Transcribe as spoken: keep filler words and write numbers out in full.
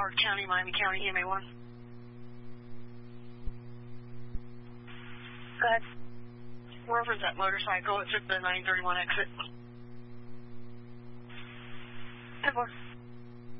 Howard County, Miami County, E M A one. Go ahead. Wherever's that motorcycle, it's at the nine thirty-one exit. ten four.